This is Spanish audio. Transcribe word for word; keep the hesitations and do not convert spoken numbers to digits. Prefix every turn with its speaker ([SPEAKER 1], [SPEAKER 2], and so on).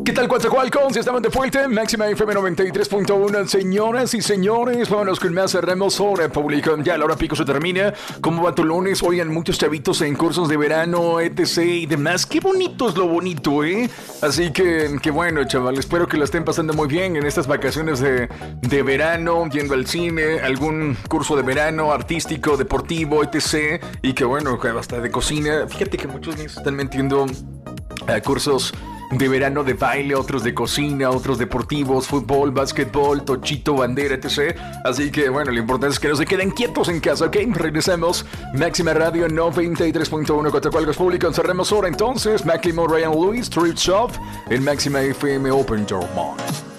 [SPEAKER 1] ¿Qué tal, Coatzacoalcos? Estamos de vuelta en Máxima F M noventa y tres punto uno. Señoras y señores, vámonos con más hermosa público. Ya la hora pico se termina. ¿Cómo va tu lunes? Oigan, muchos chavitos en cursos de verano, etc y demás. Qué bonito es lo bonito, ¿eh? Así que, que bueno, chaval, espero que la estén pasando muy bien en estas vacaciones de, de verano, yendo al cine, algún curso de verano, artístico, deportivo, etc. Y que bueno, hasta de cocina. Fíjate que muchos niños están metiendo a cursos de verano de baile, otros de cocina, otros deportivos, fútbol, básquetbol, tochito, bandera, etc. Así que bueno, lo importante es que no se queden quietos en casa, ¿ok? Regresamos. Máxima Radio noventa y tres punto uno, Coatzacoalcos Público. Cerramos ahora entonces. Macklemore, Ryan Lewis, Thrift Shop, en Máxima F M Open Door Mall.